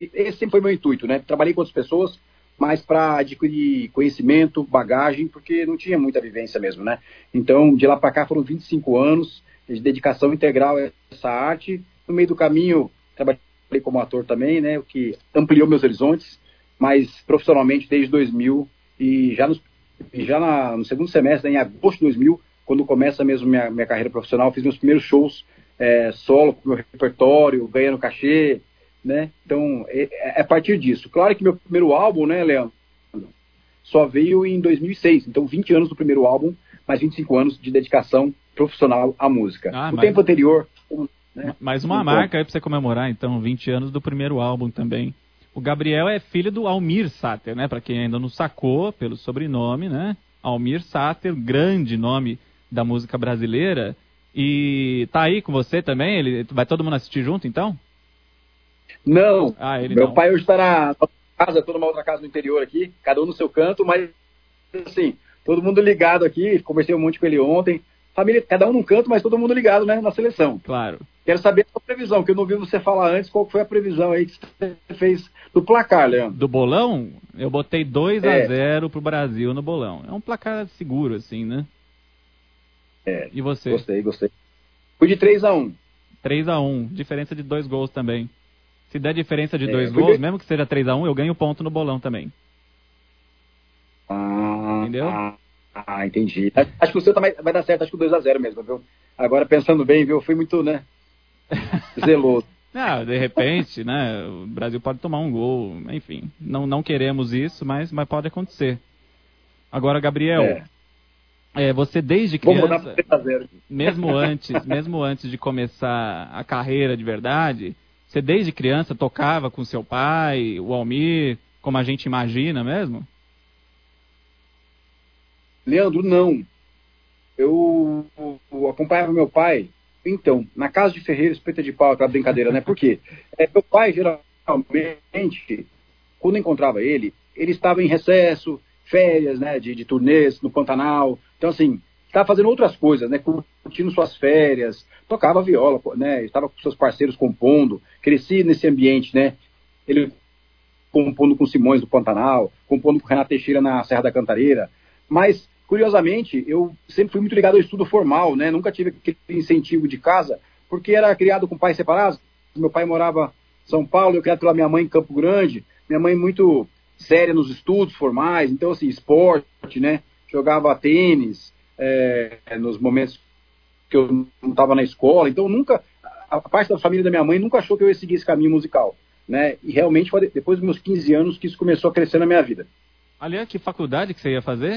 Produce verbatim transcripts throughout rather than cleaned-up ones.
esse sempre foi meu intuito, né? Trabalhei com outras pessoas, mas para adquirir conhecimento, bagagem, porque não tinha muita vivência mesmo, né? Então, de lá para cá foram vinte e cinco anos de dedicação integral a essa arte. No meio do caminho, trabalhei como ator também, né? O que ampliou meus horizontes, mas profissionalmente desde dois mil e já, nos, já na, no segundo semestre, em agosto de dois mil, quando começa mesmo minha, minha carreira profissional, fiz meus primeiros shows é, solo, com meu repertório, ganhando cachê, né? Então, é, é a partir disso. Claro que meu primeiro álbum, né, Leandro, só veio em dois mil e seis, então vinte anos do primeiro álbum, mais vinte e cinco anos de dedicação profissional à música. Ah, no mas... tempo anterior... Né, mais uma marca aí para você comemorar, então, vinte anos do primeiro álbum também. O Gabriel é filho do Almir Sater, né? Para quem ainda não sacou pelo sobrenome, né? Almir Sater, grande nome da música brasileira. E tá aí com você também? Ele vai todo mundo assistir junto, então? Não. Ah, ele Meu não. pai hoje está na casa, tô numa outra casa no interior aqui, cada um no seu canto, mas assim, todo mundo ligado aqui. Conversei um monte com ele ontem. Família, cada um num canto, mas todo mundo ligado, né, na seleção. Claro. Quero saber a sua previsão, que eu não vi você falar antes. Qual foi a previsão aí que você fez do placar, Leandro? Do bolão? Eu botei dois a zero pro Brasil no bolão. É um placar seguro, assim, né? É. E você? Gostei, gostei. Fui de três a um. três a um. Diferença de dois gols também. Se der diferença de é, dois gols, bem... mesmo que seja três a um, eu ganho ponto no bolão também. Ah, entendeu? Ah, ah, entendi. Acho que o seu também vai dar certo, acho que o dois a zero mesmo, viu? Agora, pensando bem, viu? Eu fui muito, né? Zeloso. Não, de repente, né? O Brasil pode tomar um gol, enfim. Não, não queremos isso, mas, mas pode acontecer. Agora, Gabriel, é. É, você desde criança, mesmo antes, mesmo antes de começar a carreira de verdade, você desde criança tocava com seu pai, o Almir, como a gente imagina mesmo? Leandro, não. Eu, eu acompanhava meu pai, então, na casa de ferreiro, espeta de pau, aquela brincadeira, né? Por quê? É, meu pai, geralmente, quando encontrava ele, ele estava em recesso, férias, né, de, de turnês no Pantanal. Então, assim, estava fazendo outras coisas, né? Curtindo suas férias, tocava viola, né? Estava com seus parceiros compondo, cresci nesse ambiente, né? Ele compondo com Simões do Pantanal, compondo com Renato Teixeira na Serra da Cantareira, mas curiosamente, eu sempre fui muito ligado ao estudo formal, né? Nunca tive aquele incentivo de casa, porque era criado com pais separados. Meu pai morava em São Paulo, eu criado pela minha mãe em Campo Grande. Minha mãe muito séria nos estudos formais, então, assim, esporte, né? Jogava tênis é, nos momentos que eu não estava na escola. Então, nunca, a parte da família da minha mãe nunca achou que eu ia seguir esse caminho musical, né? E realmente foi depois dos meus quinze anos que isso começou a crescer na minha vida. Aliás, que faculdade que você ia fazer?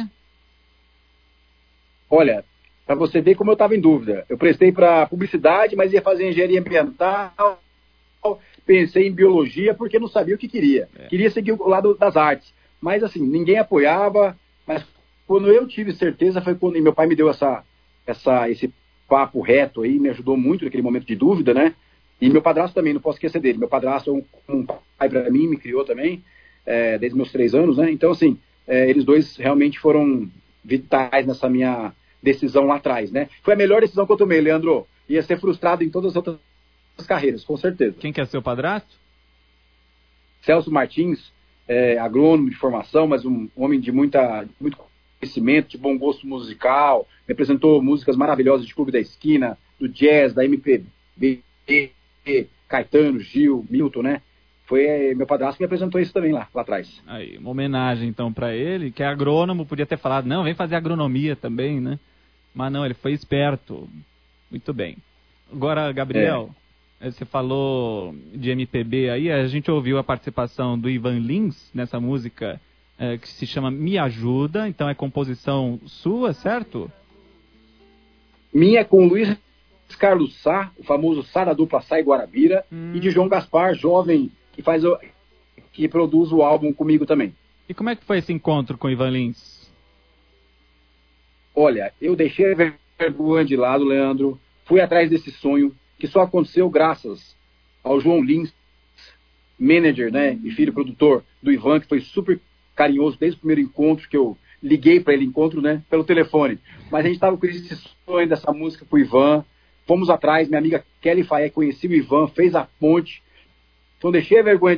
Olha, para você ver como eu estava em dúvida. Eu prestei para publicidade, mas ia fazer engenharia ambiental, pensei em biologia porque não sabia o que queria. É. Queria seguir o lado das artes. Mas, assim, ninguém apoiava. Mas quando eu tive certeza foi quando meu pai me deu essa, essa, esse papo reto aí, me ajudou muito naquele momento de dúvida, né? E meu padrasto também, não posso esquecer dele. Meu padrasto é um, um pai para mim, me criou também, é, desde meus três anos, né? Então, assim, é, eles dois realmente foram vitais nessa minha decisão lá atrás, né? Foi a melhor decisão que eu tomei, Leandro. Ia ser frustrado em todas as outras carreiras, com certeza. Quem que é seu padrasto? Celso Martins, é, agrônomo de formação, mas um homem de muita, muito conhecimento, de bom gosto musical, me apresentou músicas maravilhosas de Clube da Esquina, do jazz, da M P B, Caetano, Gil, Milton, né? Foi é, meu padrasto que me apresentou isso também lá, lá atrás. Aí, uma homenagem então para ele, que é agrônomo, podia ter falado, não, vem fazer agronomia também, né? Mas não, ele foi esperto. Muito bem. Agora, Gabriel, é. você falou de M P B aí, a gente ouviu a participação do Ivan Lins nessa música é, que se chama Me Ajuda, então é composição sua, certo? Minha com o Luiz Carlos Sá, o famoso Sá da dupla Sá e Guarabira, hum. e de João Gaspar, jovem, que, faz o, que produz o álbum comigo também. E como é que foi esse encontro com o Ivan Lins? Olha, eu deixei a vergonha de lado, Leandro, fui atrás desse sonho, que só aconteceu graças ao João Lins, manager, né, e filho produtor do Ivan, que foi super carinhoso desde o primeiro encontro, que eu liguei para ele, encontro, né, pelo telefone. Mas a gente estava com esse sonho dessa música pro Ivan, fomos atrás, minha amiga Kelly Faé conhecia o Ivan, fez a ponte, então deixei a vergonha